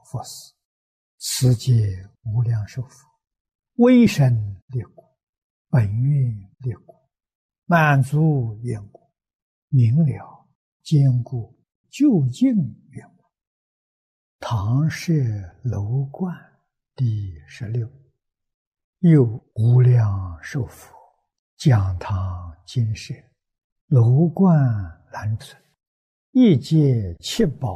佛事，此界无量寿佛，威神力故，本愿力故，满足愿故，明了坚固究竟愿故。唐氏楼观第16。又无量寿佛，讲堂金舍，楼观栏村，一界七宝